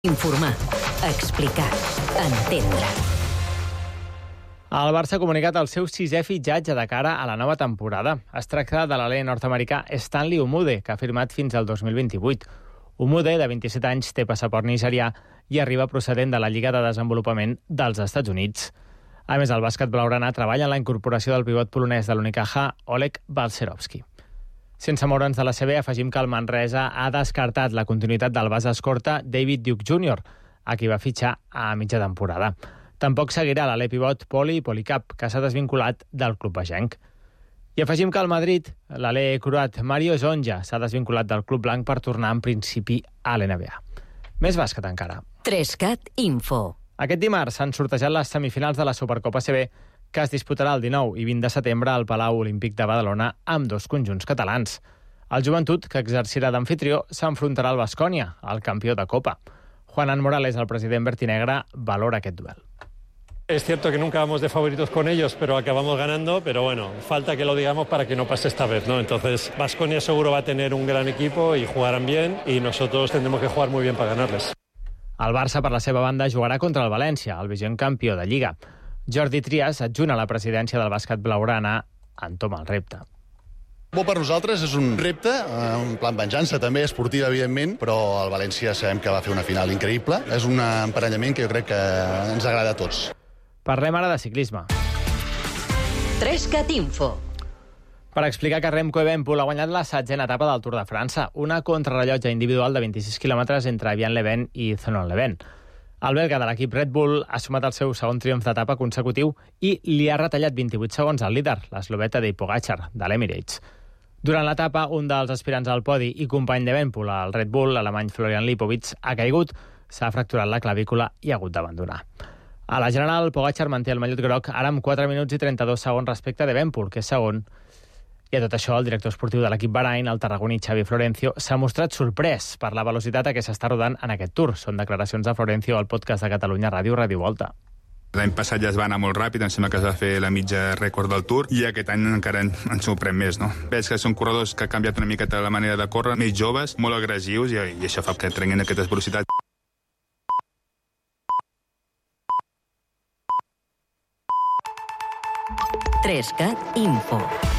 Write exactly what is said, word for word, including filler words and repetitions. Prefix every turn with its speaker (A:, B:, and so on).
A: Informar, explicar, entendre.
B: El Barça ha comunicat el seu sisè fitxatge de cara a la nova temporada. Es tracta de l'alè nord-americà Stanley Umude, que ha firmat fins al dos mil vint-i-vuit. Umude, de vint-i-set anys, té passaport nigerià i arriba procedent de la Lliga de Desenvolupament dels Estats Units. A més, el bàsquet blaugrana treballa en la incorporació del pivot polonès de l'Unicaja, Oleg Balcerowski. Sense moure'ns de la C B, afegim que el Manresa ha descartat la continuïtat del base escorta David Duke júnior, a qui va fitxar a mitja temporada. Tampoc seguirà l'alè pivot Poli Policap, que s'ha desvinculat del club bagenc. I afegim que al Madrid, l'alè croat Mario Zonja s'ha desvinculat del club blanc per tornar en principi a l'N B A. Més bàsquet encara.
A: Trescat Info.
B: Aquest dimarts s'han sortejat les semifinals de la Supercopa C B, que es disputarà el dinou i vint de setembre al Palau Olímpic de Badalona amb dos conjunts catalans. El Joventut, que exercirà d'amfitrió, s'enfrontarà al Baskonia, el campió de Copa. Juanan Morales, el president vertinegra, valora aquest duel.
C: Es cierto que nunca vamos de favoritos con ellos, pero acabamos ganando, pero bueno, falta que lo digamos para que no pase esta vez, ¿no? Entonces, Baskonia seguro va a tener un gran equipo y jugarán bien, y nosotros tendremos que jugar muy bien para ganarles.
B: El Barça, per la seva banda, jugarà contra el València, el vigent campió de Lliga. Jordi Trias, adjunt a la presidència del bàsquet blaugrana, entoma el repte.
D: Bo per nosaltres, és un repte, un plan venjança també, esportiva, evidentment, però el València sabem que va fer una final increïble. És un emparellament que jo crec que ens agrada a tots.
B: Parlem ara de ciclisme.
A: Trescat Info.
B: Per explicar que Remco Evenepoel ha guanyat la setzena etapa del Tour de França, una contrarrellotge individual de vint-i-sis quilòmetres entre Evian Leven i Thonon Leven. El belga de l'equip Red Bull ha sumat el seu segon triomf d'etapa consecutiu i li ha retallat vint-i-vuit segons al líder, l'eslovè Tadej Pogačar, de l'Emirates. Durant l'etapa, un dels aspirants al podi i company d'Evenepoel, el Red Bull, l'alemany Florian Lipovic, ha caigut, s'ha fracturat la clavícula i ha hagut d'abandonar. A la general, Pogačar manté el mallot groc ara amb quatre minuts i trenta-dos segons respecte d'Evenepoel, que és segon. I a tot això, el director esportiu de l'equip Bahrain, el tarragoní Xavi Florencio, s'ha mostrat sorprès per la velocitat a què s'està rodant en aquest Tour. Són declaracions de Florencio al podcast de Catalunya Ràdio, Ràdio Volta.
E: L'any passat ja es va anar molt ràpid, em sembla que es va fer la mitja rècord del Tour, i aquest any encara en, en sorprèn més, no? Veig que són corredors que han canviat una miqueta la manera de córrer, més joves, molt agressius, i, i això fa que trenguin aquestes velocitats.
A: Trescat Info.